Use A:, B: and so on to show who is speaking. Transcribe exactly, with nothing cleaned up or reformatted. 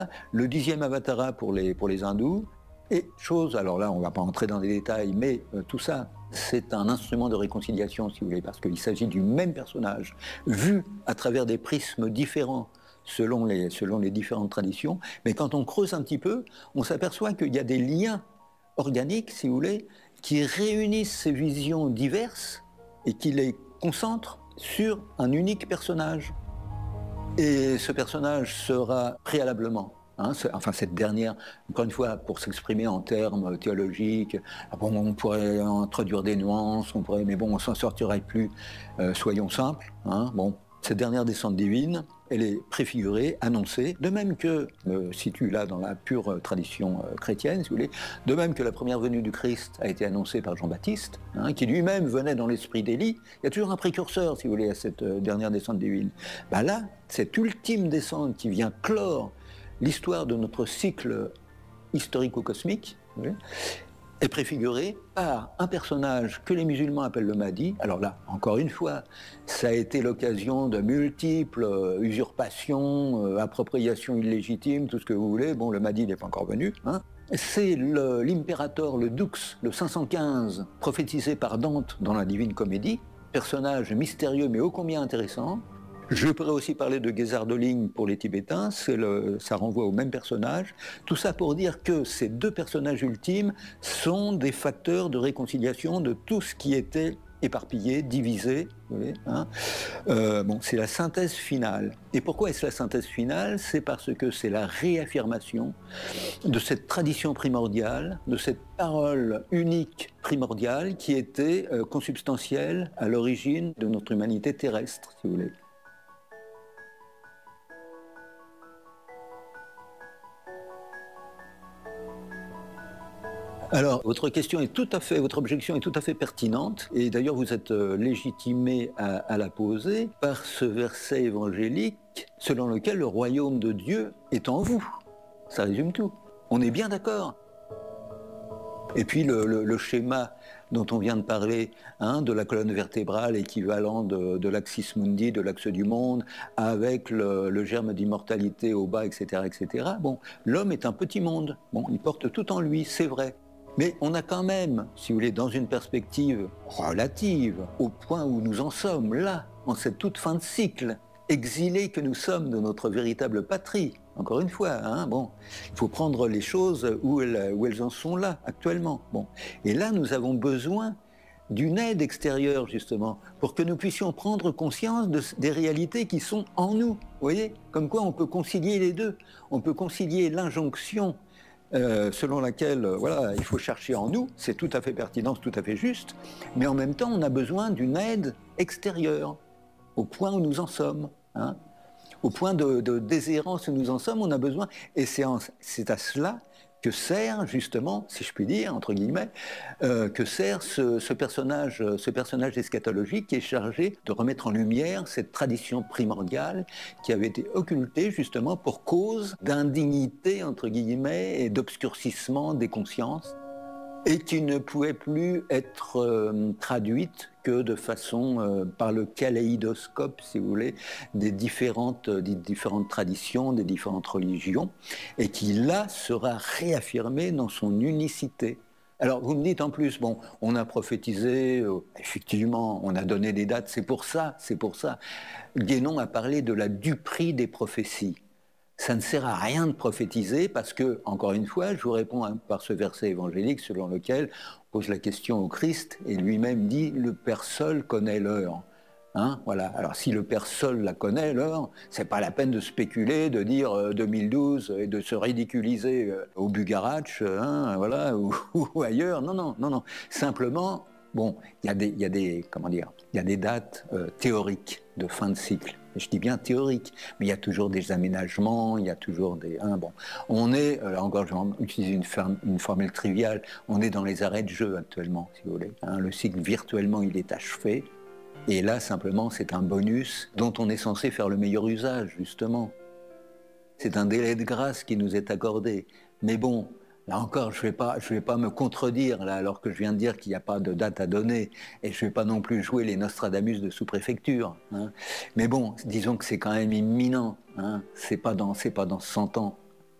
A: le dixième avatara pour les, pour les hindous. Et chose, alors là, on ne va pas entrer dans les détails, mais euh, tout ça, c'est un instrument de réconciliation, si vous voulez, parce qu'il s'agit du même personnage, vu à travers des prismes différents, selon les, selon les différentes traditions. Mais quand on creuse un petit peu, on s'aperçoit qu'il y a des liens organiques, si vous voulez, qui réunissent ces visions diverses et qui les concentrent sur un unique personnage. Et ce personnage sera préalablement, hein, enfin cette dernière, encore une fois, pour s'exprimer en termes théologiques, bon, on pourrait introduire des nuances, on pourrait, mais bon, on s'en sortirait plus, euh, soyons simples, hein, bon. Cette dernière descente divine, elle est préfigurée, annoncée, de même que, me situe là dans la pure tradition euh, chrétienne, si vous voulez, de même que la première venue du Christ a été annoncée par Jean-Baptiste, hein, qui lui-même venait dans l'esprit d'Élie. Il y a toujours un précurseur, si vous voulez, à cette euh, dernière descente divine. Ben là, cette ultime descente qui vient clore l'histoire de notre cycle historico-cosmique, vous voyez, est préfiguré par un personnage que les musulmans appellent le Mahdi. Alors là, encore une fois, ça a été l'occasion de multiples euh, usurpations, euh, appropriations illégitimes, tout ce que vous voulez. Bon, le Mahdi n'est pas encore venu, hein. C'est le, l'impérator, le Dux, le cinq cent quinze, prophétisé par Dante dans la Divine Comédie, personnage mystérieux mais ô combien intéressant. Je pourrais aussi parler de Gezzard-Dolling pour les Tibétains, c'est le, ça renvoie au même personnage. Tout ça pour dire que ces deux personnages ultimes sont des facteurs de réconciliation de tout ce qui était éparpillé, divisé. Vous voyez, hein, euh, bon, c'est la synthèse finale. Et pourquoi est-ce la synthèse finale? C'est parce que c'est la réaffirmation de cette tradition primordiale, de cette parole unique primordiale qui était euh, consubstantielle à l'origine de notre humanité terrestre, si vous voulez. Alors, votre question est tout à fait, votre objection est tout à fait pertinente, et d'ailleurs vous êtes euh, légitimé à, à la poser par ce verset évangélique selon lequel le royaume de Dieu est en vous. Ça résume tout. On est bien d'accord. Et puis le, le, le schéma dont on vient de parler, hein, de la colonne vertébrale équivalent de, de l'axis mundi, de l'axe du monde, avec le, le germe d'immortalité au bas, et cetera, et cetera. Bon, l'homme est un petit monde. Bon, il porte tout en lui, c'est vrai. Mais on a quand même, si vous voulez, dans une perspective relative, au point où nous en sommes, là, en cette toute fin de cycle, exilés que nous sommes de notre véritable patrie. Encore une fois, hein, bon, il faut prendre les choses où elles, où elles en sont là, actuellement. Bon. Et là, nous avons besoin d'une aide extérieure, justement, pour que nous puissions prendre conscience de, des réalités qui sont en nous. Vous voyez, comme quoi on peut concilier les deux. On peut concilier l'injonction Euh, selon laquelle, euh, voilà, il faut chercher en nous, c'est tout à fait pertinent, c'est tout à fait juste, mais en même temps, on a besoin d'une aide extérieure, au point où nous en sommes, hein, au point de, de déshérence où nous en sommes, on a besoin, et c'est, en, c'est à cela que sert justement, si je puis dire, entre guillemets, euh, que sert ce, ce, personnage, ce personnage eschatologique qui est chargé de remettre en lumière cette tradition primordiale qui avait été occultée justement pour cause d'indignité, entre guillemets, et d'obscurcissement des consciences, et qui ne pouvait plus être euh, traduite que de façon euh, par le kaléidoscope, si vous voulez, des différentes, euh, des différentes traditions, des différentes religions, et qui là sera réaffirmée dans son unicité. Alors vous me dites en plus, bon, on a prophétisé, euh, effectivement, on a donné des dates, c'est pour ça, c'est pour ça. Guénon a parlé de la duperie des prophéties. Ça ne sert à rien de prophétiser parce que, encore une fois, je vous réponds par ce verset évangélique selon lequel on pose la question au Christ et lui-même dit « le Père seul connaît l'heure ». Hein, voilà. Alors si le Père seul la connaît, l'heure, c'est pas la peine de spéculer, de dire euh, deux mille douze et de se ridiculiser euh, au Bugarach, hein, voilà, ou, ou ailleurs. Non, non, non, non. Simplement, bon, il y a des, il y a des, comment dire, il y a des dates euh, théoriques de fin de cycle. Je dis bien théorique, mais il y a toujours des aménagements, il y a toujours des... Hein, bon. On est, euh, encore je vais utiliser une, ferme, une formule triviale, on est dans les arrêts de jeu actuellement, si vous voulez. Hein, le cycle virtuellement, il est achevé, et là, simplement, c'est un bonus dont on est censé faire le meilleur usage, justement. C'est un délai de grâce qui nous est accordé. Mais bon, là encore, je ne vais pas, je vais pas me contredire, là, alors que je viens de dire qu'il n'y a pas de date à donner, et je ne vais pas non plus jouer les Nostradamus de sous-préfecture. Hein. Mais bon, disons que c'est quand même imminent. Hein. C'est pas dans, c'est pas dans cent ans.